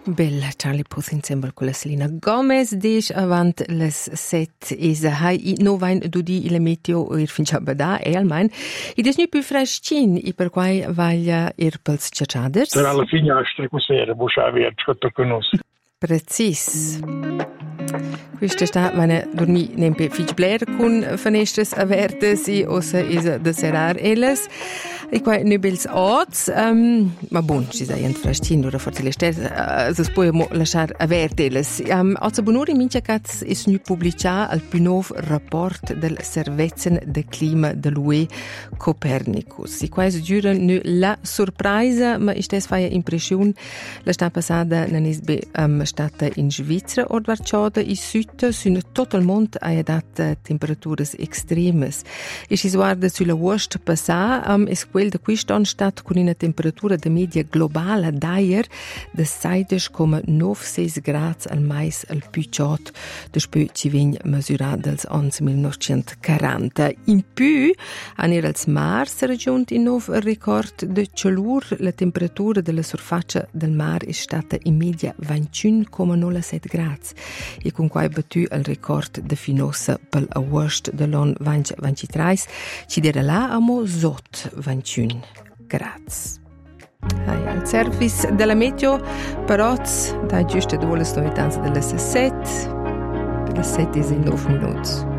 Bella Charlie Puth insieme con la Selena Gomez dice avant les 7 hai no vain dudi il meteo ir fin da e almain i des nu più freschin i per quai vaglia ir pels ciacaders per alla finestra cos'era busciavi a tutto conosco precis. Questa sta meine dormi nempe fich bler con finestres avertes i ossa is de serar eles. I quai nubels odds, ma bon, ci sei freschin oder forse le stesse, se puoi lasciar averteles. Oggi bonuri mince cats is nu publica al più nov rapport del Servizen de Clima dell'UE Copernicus. I quai giuren nu la surpresa, ma istes faia impression la sta passada nan is be stata in Svizzera or varciada i sütte sun tot il mond ha dat temperaturas extremes. E si guarda sulla worst passà es quel de quiston stat con una temperatura de media globala d'aer de 16,96 grads al mais al più despö ci vegn mesurat dels ans 1940. In più an er als mars raggiunt in nov record de calur, la temperatura della surfaccia del mar è stata in media 21,07 grads e con quai battu il record de finosa per agosto dell'anno 2023 ci dera là amo sot 21 grads. Al service della meteo però da giuste due le novitanze delle 7 e 9 minuti.